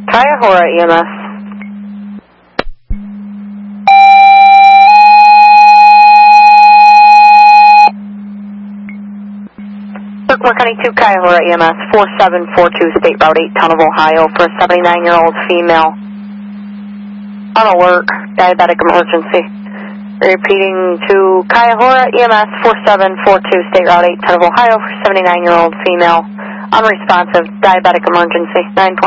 Cuyahoga EMS. Brookmore County 2 Cuyahoga EMS 4742 State Route 8, Town of Ohio for a 79-year-old female. On alert, diabetic emergency. Repeating to Cuyahoga EMS 4742 State Route 8, Town of Ohio for a 79-year-old female. Unresponsive, diabetic emergency. 920.